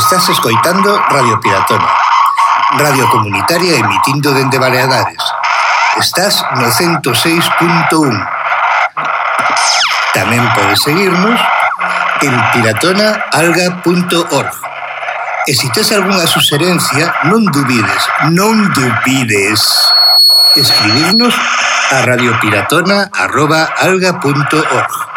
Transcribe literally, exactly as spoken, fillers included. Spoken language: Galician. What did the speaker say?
Estás escoitando Radio Piratona, radio comunitaria emitindo dende Baleares. Estás no ciento seis punto un. Tamén podes seguirnos en piratona alga punto org. E se tes algunha suxerencia, non dubides, non dubides escribirnos a radiopiratona arroba alga punto org.